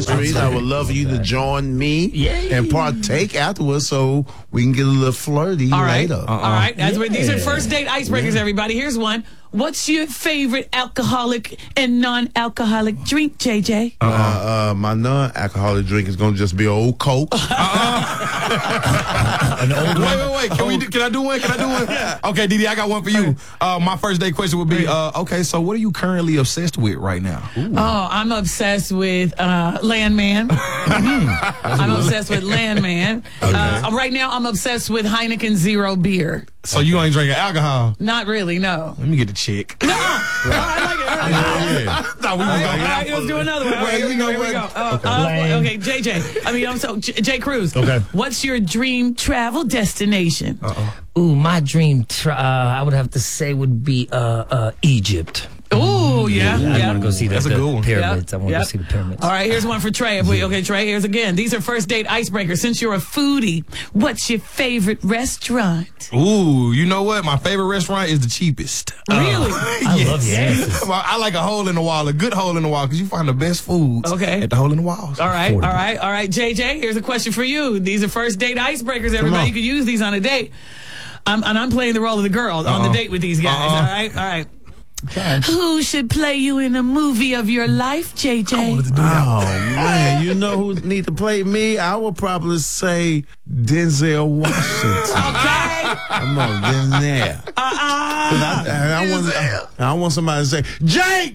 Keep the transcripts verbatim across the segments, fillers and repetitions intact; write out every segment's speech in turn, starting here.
the streets. I would love for you to join me Yay. and partake afterwards so we can get a little flirty All right. later. Uh-uh. All right. That's Yeah. what, these are first date icebreakers, Yeah. everybody. Here's one. What's your favorite alcoholic and non-alcoholic drink, J J? Uh, uh, my non-alcoholic drink is going to just be old Coke. An old Wait, one. wait, wait. Can we? Do, can I do one? Can I do one? Okay, Didi, I got one for you. Uh, my first date question would be, uh, okay, so what are you currently obsessed with right now? Oh, I'm obsessed with uh, Landman. I'm obsessed with Landman. Uh, right now, I'm obsessed with Heineken Zero beer. So you ain't drinking alcohol? Not really, no. Let me get the chick. No, I like it. All right. Yeah. Thought we was All gonna right, get let's do another one. All right, Wait, here we you go. know Here we go. what? Uh, uh, okay, J J. I mean, I'm so J, J. Cruz. Okay. What's your dream travel destination? Ooh, my dream, tra- uh, I would have to say, would be uh, uh, Egypt. Oh, yeah. I yeah. want to go see the, That's a the good one. pyramids. Yep, I want to yep. go see the pyramids. All right, here's one for Trey. If we, okay, Trey, here's again. These are first date icebreakers. Since you're a foodie, what's your favorite restaurant? Ooh, you know what? My favorite restaurant is the cheapest. Really? I love your answers. Well, I like a hole in the wall, a good hole in the wall, because you find the best foods Okay. at the hole in the walls. All right, all Affordable. right, all right. J J, here's a question for you. These are first date icebreakers. Everybody, on. you can use these on a date. I'm, and I'm playing the role of the girl on Uh-uh. the date with these guys. Uh-uh. All right, all right. Who should play you in a movie of your life, J J? Oh, man, you know who need to play me? I would probably say Denzel Washington. Okay. Come on, Denzel. Uh-uh. And I, and I, want, I, I want somebody to say, Jake!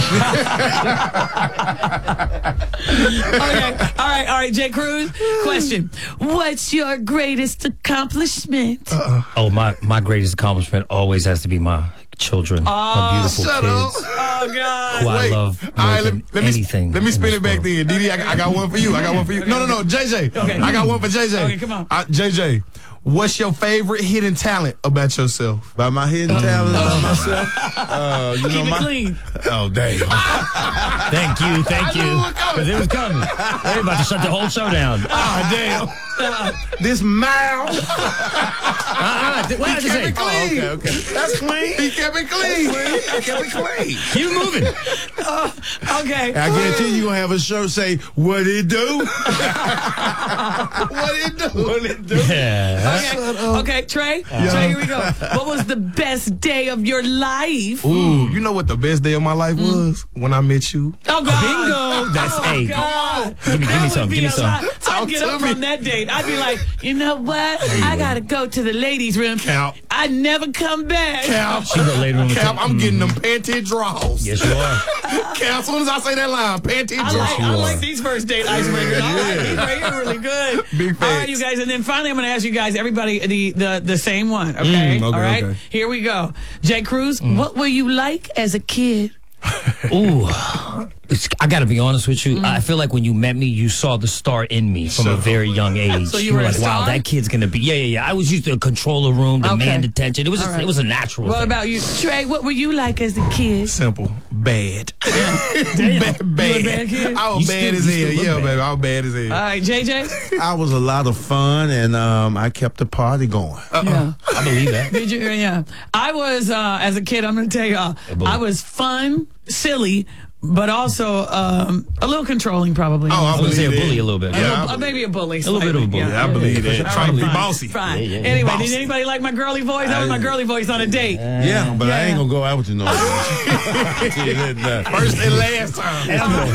Okay. All right, all right, J. Cruz. Question. What's your greatest accomplishment? Oh, my, my greatest accomplishment always has to be my children, my beautiful shut kids, Oh, God. who I Wait. love more All right, than let, let me, anything. Let me in spin this it back world. then. Didi, I, got- I got one for you. I got one for you. No, no, no, J J. Okay. I got one for J J. Okay, come on. Uh, J J, what's your favorite hidden talent about yourself? By my hidden talent about myself. Uh, you know, Keep it my, clean. Oh, damn. Thank you, thank knew it you. was coming. Because it was coming. They're about to shut the whole show down. Ah, damn. This mouth. Uh-uh. What did I Kept say? it clean. Okay, okay. That's clean. He kept it clean. I kept it clean. Keep moving. Okay. I guarantee you gonna have a show say, what it do? What it do? What it do? Yeah. Okay, okay, Trey. Trey, here we go. What was the best day of your life? Ooh, you know what the best day of my life was? When I met you. Oh, God. Bingo. That's oh, A. God. Give me- give me That some, would give be me a some. lot. I'd Talk get to up me. from that date. I'd be like, you know what? I got to go to the ladies' room. Cap. I'd never come back. Cap. She go later on the Cap, tape. I'm getting them panty draws. Yes, you are. Cap, as soon as I say that line, panty I draws. like, I you like are. these first date icebreakers. All right, these right here are really good. Big All right, facts. you guys, and then finally, I'm going to ask you guys, everybody, the the the same one. Okay, Mm, okay, all right. okay. Here we go. J. Cruz, what were you like as a kid? Ooh. It's, I got to be honest with you. I feel like when you met me, you saw the star in me from a very young age. So you were a like, wow, star? that kid's going to be. Yeah, yeah, yeah. I was used to control a room, demand Okay. attention. It was All just, right. it was a natural What thing. about you, Trey? What were you like as a kid? Simple. Bad. bad. You Bad. a bad kid? I was You bad still- as you hell. still look Yeah, bad. baby. I was bad as hell. All right, J J. I was a lot of fun, and um, I kept the party going. Yeah. I believe that. Did you? Yeah. I was uh, as a kid. I'm going to tell y'all. believe. I was fun, silly, but also um, a little controlling, probably. Oh, I I was going to say a believe bully that. a little bit. A Yeah, little- I uh, maybe a bully. A little bit of a slightly. bully. Yeah, I believe that. All Trying to be fine, bossy. Fine. Yeah, yeah, yeah. Anyway, Bossy. did anybody like my girly voice? That was my girly voice on a date. Yeah, but I Yeah. ain't gonna go out with you no more. First and last time.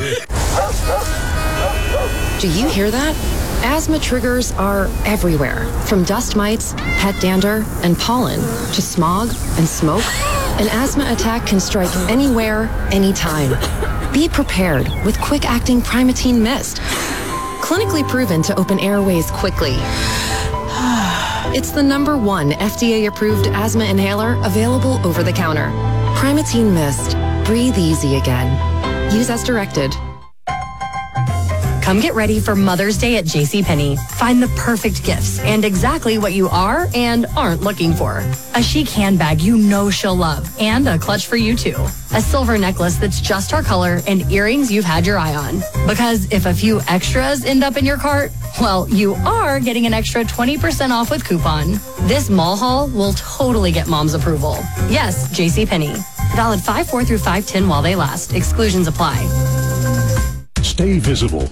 Do you hear that? Asthma triggers are everywhere, from dust mites, pet dander, and pollen, to smog and smoke. An asthma attack can strike anywhere, anytime. Be prepared with quick-acting Primatene Mist. Clinically proven to open airways quickly. It's the number one F D A-approved asthma inhaler available over the counter. Primatene Mist. Breathe easy again. Use as directed. Come get ready for Mother's Day at JCPenney. Find the perfect gifts and exactly what you are and aren't looking for. A chic handbag you know she'll love and a clutch for you too. A silver necklace that's just her color and earrings you've had your eye on. Because if a few extras end up in your cart, well, you are getting an extra twenty percent off with coupon. This mall haul will totally get mom's approval. Yes, JCPenney. Valid five four through five ten while they last. Exclusions apply. Stay visible